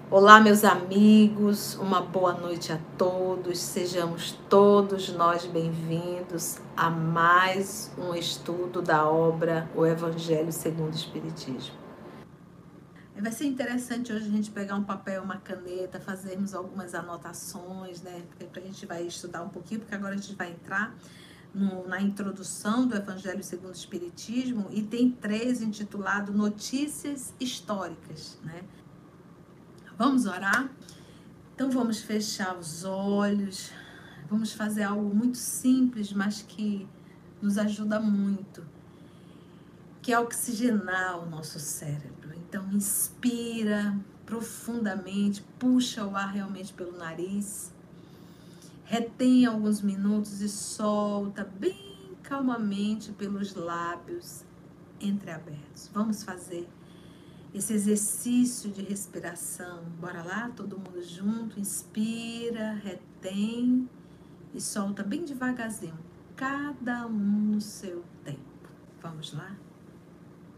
Olá, meus amigos, uma boa noite a todos, sejamos todos nós bem-vindos a mais um estudo da obra O Evangelho segundo o Espiritismo. Vai ser interessante hoje a gente pegar um papel, uma caneta, fazermos algumas anotações, né? Porque a gente vai estudar um pouquinho, porque agora a gente vai entrar na introdução do Evangelho segundo o Espiritismo e tem 3 intitulado Notícias Históricas, né? Vamos orar? Então vamos fechar os olhos, vamos fazer algo muito simples, mas que nos ajuda muito, que é oxigenar o nosso cérebro. Então inspira profundamente, puxa o ar realmente pelo nariz, retém alguns minutos e solta bem calmamente pelos lábios entreabertos. Vamos fazer esse exercício de respiração. Bora lá, todo mundo junto, inspira, retém e solta bem devagarzinho, cada um no seu tempo. Vamos lá?